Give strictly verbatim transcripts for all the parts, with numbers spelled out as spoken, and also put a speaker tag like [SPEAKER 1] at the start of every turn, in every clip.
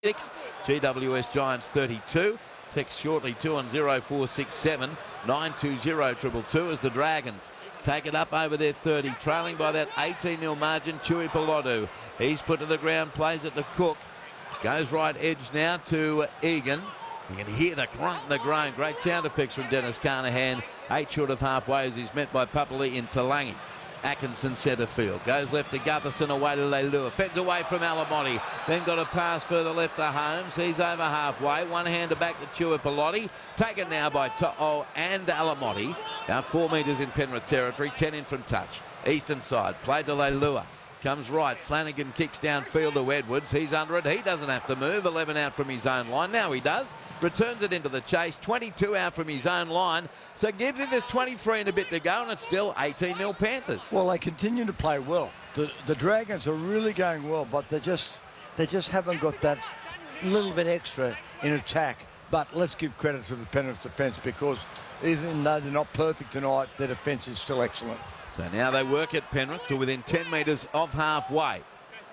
[SPEAKER 1] six, G W S Giants thirty-two. Text shortly two on zero four six seven nine two zero two two as the Dragons take it up over their thirty, trailing by that eighteen nil margin. Tuipulotu, he's put to the ground, plays it to Cook, goes right edge now to Egan. You can hear the grunt and the groan. Great sound effects from Dennis Carnahan. Eight short of halfway as he's met by Papali in Talangi. Atkinson centre field. Goes left to Gutherson, away to Leilua. Fends away from Alamotti. Then got a pass further left to Holmes. He's over halfway. One hander back to Tuipulotu. Taken now by To'o and Alamotti. Now four metres in Penrith territory. Ten in from touch. Eastern side. Played to Leilua. Comes right. Flanagan kicks downfield to Edwards. He's under it. He doesn't have to move. eleven out from his own line. Now he does. Returns it into the chase. twenty-two out from his own line. So gives him this twenty-three and a bit to go, and it's still eighteen nil Panthers.
[SPEAKER 2] Well, they continue to play well. The the Dragons are really going well, but they just they just haven't got that little bit extra in attack. But let's give credit to the Penrith defence, because even though they're not perfect tonight, their defence is still excellent.
[SPEAKER 1] So now they work at Penrith to within ten metres of halfway.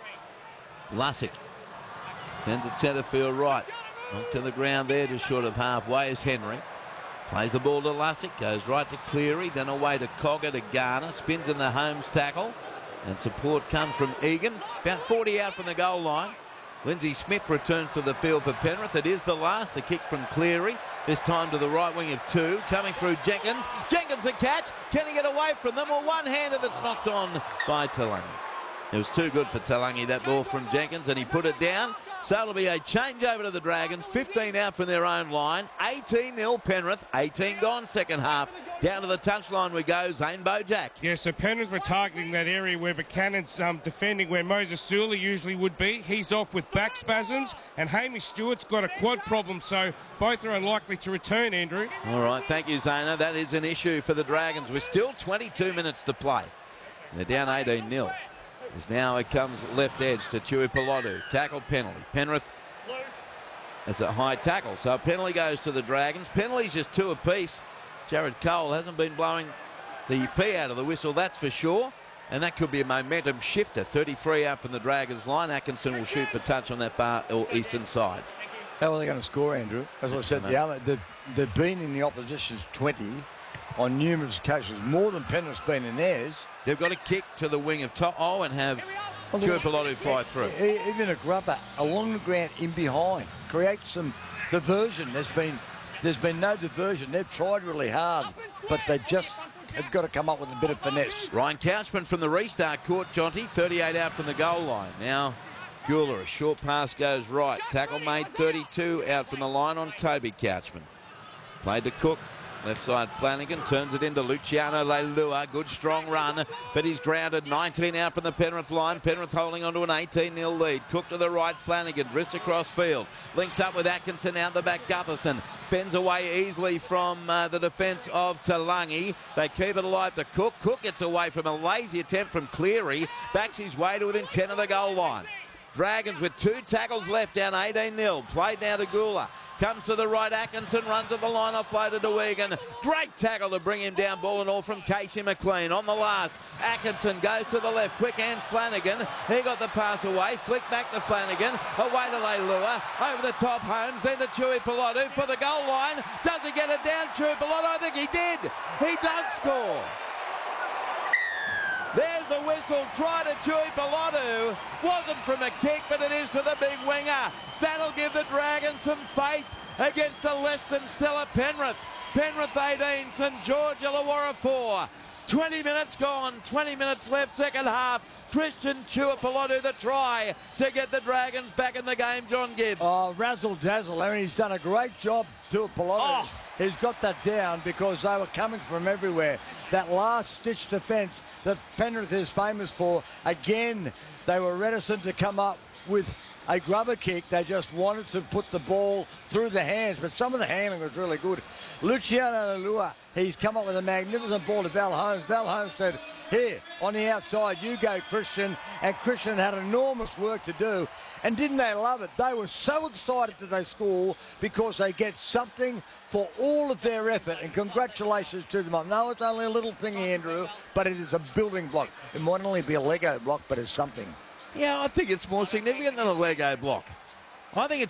[SPEAKER 1] Lussick sends it centre field right. Knocked to the ground there, just short of halfway is Henry. Plays the ball to Lussick, goes right to Cleary, then away to Cogger to Garner. Spins in the Holmes tackle, and support comes from Egan. About forty out from the goal line. Lindsay Smith returns to the field for Penrith. It is the last, the kick from Cleary. This time to the right wing of two. Coming through Jenkins. Jenkins a catch. Can he get away from them? Or one-hander that's knocked on by Talangi. It was too good for Talangi, that ball from Jenkins, and he put it down. So it'll be a change over to the Dragons. fifteen out from their own line. eighteen nil Penrith. eighteen gone second half. Down to the touchline we go. Zane Bojack.
[SPEAKER 3] Yeah, so Penrith were targeting that area where Buchanan's um, defending, where Moses Sula usually would be. He's off with back spasms, and Hamish Stewart's got a quad problem, so both are unlikely to return, Andrew.
[SPEAKER 1] All right, thank you, Zana. That is an issue for the Dragons. We're still twenty-two minutes to play. They're down eighteen nil. As now it comes left edge to Tuipulotu. Tackle penalty. Penrith, it's a high tackle. So a penalty goes to the Dragons. Penalties just two apiece. Jared Cole hasn't been blowing the pee out of the whistle, that's for sure. And that could be a momentum shifter. thirty-three out from the Dragons line. Atkinson will shoot for touch on that far eastern side.
[SPEAKER 2] How are they going to score, Andrew? As I said, the other, they've, they've been in the opposition's twenty on numerous occasions, more than Penrith's been in theirs.
[SPEAKER 1] They've got to kick to the wing of To'o and have well, Tuipulotu fly through.
[SPEAKER 2] Even a grubber along the ground in behind creates some diversion. There's been there's been no diversion. They've tried really hard, but they just have got to come up with a bit of finesse.
[SPEAKER 1] Ryan Couchman from the restart caught Jonty, thirty-eight out from the goal line. Now Gula, a short pass goes right. Tackle made, thirty-two out from the line on Toby Couchman. Played to Cook. Left side Flanagan turns it into Luciano Leilua. Good strong run, but he's grounded. nineteen out from the Penrith line. Penrith holding on to an eighteen nil lead. Cook to the right, Flanagan wrists across field. Links up with Atkinson out the back. Gutherson fends away easily from uh, the defence of Talangi. They keep it alive to Cook. Cook gets away from a lazy attempt from Cleary. Backs his way to within ten of the goal line. Dragons with two tackles left, down eighteen nil. Played now to Gula. Comes to the right, Atkinson runs at the line, offloaded to Egan. Great tackle to bring him down, ball and all from Casey McLean. On the last, Atkinson goes to the left, quick hands Flanagan. He got the pass away, flick back to Flanagan, away to Leilua, over the top Holmes, then to Tuipulotu for the goal line. Does he get it down, Tuipulotu? I think he did. He does score. There's the whistle, try to Tuipulotu. Wasn't from a kick, but it is to the big winger. That'll give the Dragons some faith against a less than stellar Penrith. Penrith eighteen, St George Illawarra four. twenty minutes gone, twenty minutes left, second half. Christian Tuipulotu the try to get the Dragons back in the game, John Gibb.
[SPEAKER 2] Oh, razzle dazzle. I mean, he's done a great job, Tuipulotu. Oh. He's got that down because they were coming from everywhere. That last-ditch defence that Penrith is famous for, again, they were reticent to come up with a grubber kick. They just wanted to put the ball through the hands, but some of the handling was really good. Luciano Leilua, he's come up with a magnificent ball to Val Holmes. Val Holmes said, here, on the outside, you go, Christian. And Christian had enormous work to do. And didn't they love it? They were so excited that they score because they get something for all of their effort. And congratulations to them. I know it's only a little thing, Andrew, but it is a building block. It might only be a Lego block, but it's something.
[SPEAKER 1] Yeah, I think it's more significant than a Lego block. I think it's